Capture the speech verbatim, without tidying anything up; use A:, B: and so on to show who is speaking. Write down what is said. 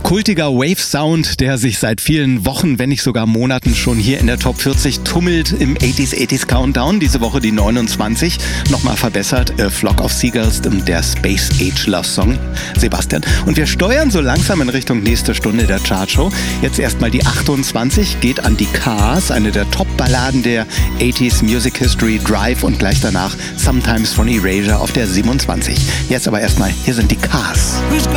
A: Kultiger Wave-Sound, der sich seit vielen Wochen, wenn nicht sogar Monaten schon hier in der Top vierzig tummelt im achtziger achtziger Countdown. Diese Woche die neunundzwanzig, nochmal verbessert. A Flock of Seagulls, der Space Age Love Song. Sebastian. Und wir steuern so langsam in Richtung nächste Stunde der Chartshow. Jetzt erstmal die achtundzwanzig, geht an die Cars, eine der Top-Balladen der achtziger Music History, Drive und gleich danach Sometimes von Erasure auf der siebenundzwanzig. Jetzt aber erstmal, hier sind die Cars.